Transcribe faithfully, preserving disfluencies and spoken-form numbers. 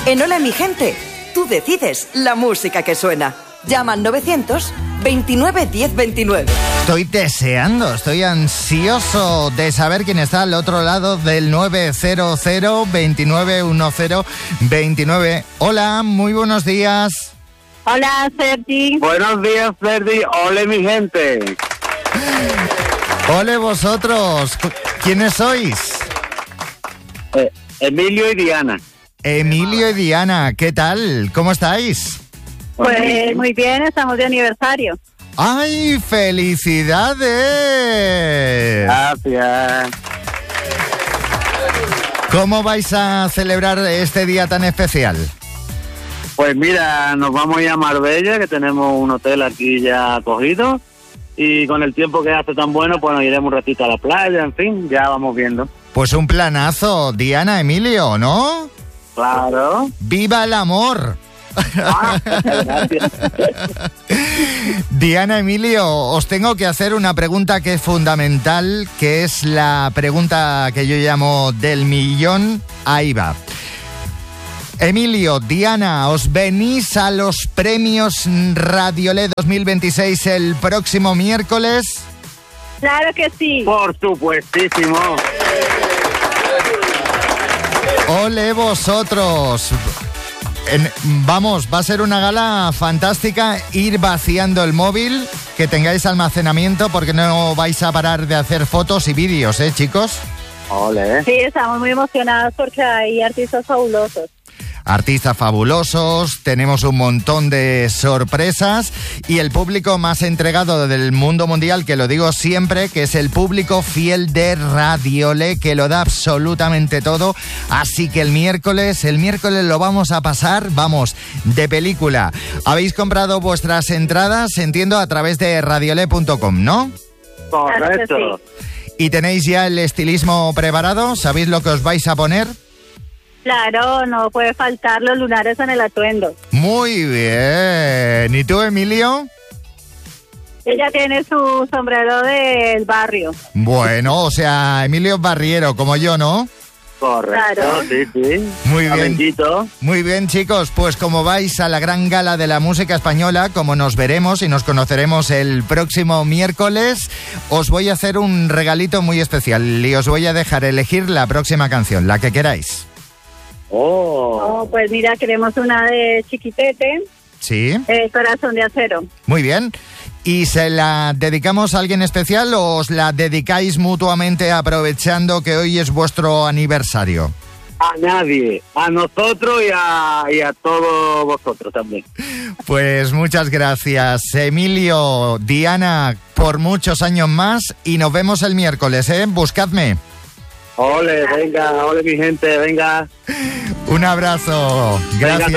En Hola mi gente, tú decides la música que suena. Llama al novecientos veintinueve diez veintinueve. Estoy deseando, estoy ansioso de saber quién está al otro lado del nueve cero cero veintinueve diez veintinueve. Hola, muy buenos días. Hola, Sergi. Buenos días, Sergi. Hola, mi gente. Hola vosotros. ¿Quiénes sois? Eh, Emilio y Diana. Emilio y Diana, ¿qué tal? ¿Cómo estáis? Pues muy bien, estamos de aniversario. ¡Ay, felicidades! Gracias. ¿Cómo vais a celebrar este día tan especial? Pues mira, nos vamos a ir a Marbella, que tenemos un hotel aquí ya acogido. Y con el tiempo que hace tan bueno, pues nos iremos un ratito a la playa, en fin, ya vamos viendo. Pues un planazo, Diana, Emilio, ¿no? Claro. ¡Viva el amor! Ah, gracias. Diana, Emilio, os tengo que hacer una pregunta que es fundamental, que es la pregunta que yo llamo del millón. Ahí va. Emilio, Diana, ¿os venís a los premios Radiolé dos mil veintiséis el próximo miércoles? Claro que sí. Por supuestísimo. ¡Ole vosotros! En, vamos, va a ser una gala fantástica. Ir vaciando el móvil, que tengáis almacenamiento, porque no vais a parar de hacer fotos y vídeos, ¿eh, chicos? Ole. Sí, estamos muy emocionados porque hay artistas fabulosos. Artistas fabulosos, tenemos un montón de sorpresas y el público más entregado del mundo mundial, que lo digo siempre, que es el público fiel de Radiolé, que lo da absolutamente todo. Así que el miércoles, el miércoles lo vamos a pasar, vamos, de película. Habéis comprado vuestras entradas, entiendo, a través de radiolé punto com, ¿no? Correcto. Claro que ¿Y tenéis ya el estilismo preparado? ¿Sabéis lo que os vais a poner? Claro, no puede faltar los lunares en el atuendo. Muy bien. ¿Y tú, Emilio? Ella tiene su sombrero del barrio. Bueno, o sea, Emilio es barriero, como yo, ¿no? Correcto, Claro. sí, sí. Muy bien. Momentito. Muy bien, chicos, pues como vais a la gran gala de la música española, como nos veremos y nos conoceremos el próximo miércoles, os voy a hacer un regalito muy especial y os voy a dejar elegir la próxima canción, la que queráis. Oh. Oh, pues mira, queremos una de Chiquitete, ¿Sí? eh, Corazón de Acero. Muy bien. ¿Y se la dedicamos a alguien especial o os la dedicáis mutuamente aprovechando que hoy es vuestro aniversario? A nadie, a nosotros y a, y a todos vosotros también. Pues muchas gracias, Emilio, Diana, por muchos años más y nos vemos el miércoles, ¿eh? Buscadme. Ole, venga, ole mi gente, venga. Un abrazo. Gracias. Venga.